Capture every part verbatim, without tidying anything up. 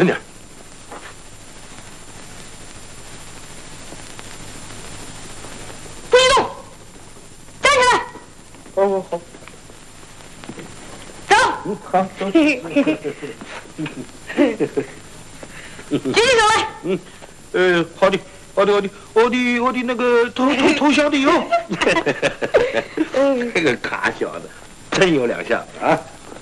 沉点。 不许动，站起来。 好好好。 走。 嗯，好，走。 举起手来。 嗯，呃，好的，好的，好的，我的我的那个投投投降的哟。这个卡小子真有两下啊！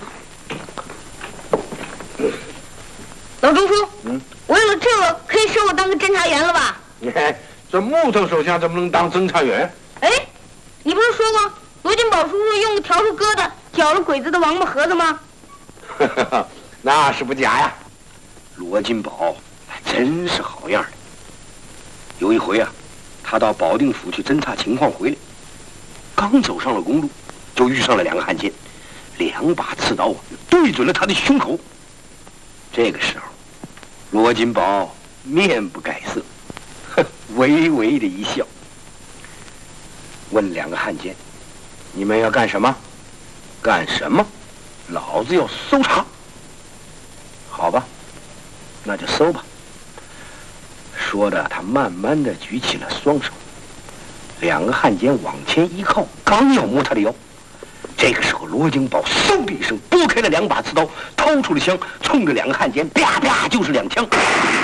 老中书， 嗯， 为了这个可以收我当个侦查员了吧？ 你看这木头手下怎么能当侦查员？ 哎，你不是说过罗金宝叔叔用个笤帚疙瘩搅了鬼子的王八盒子吗？ 那是不假呀。罗金宝还真是好样的。有一回啊，他到保定府去侦察情况回来，刚走上了公路，就遇上了两个汉奸，两把刺刀啊对准了他的胸口。这个时候，罗金宝面不改色，呵，微微的一笑，问两个汉奸：“你们要干什么？干什么？老子要搜查。好吧，那就搜吧。”说着，他慢慢的举起了双手，两个汉奸往前一靠，刚要摸他的腰。这个时候，罗金宝嗖的一声拨开了两把刺刀，掏出了枪，冲着两个汉奸啪啪就是两枪。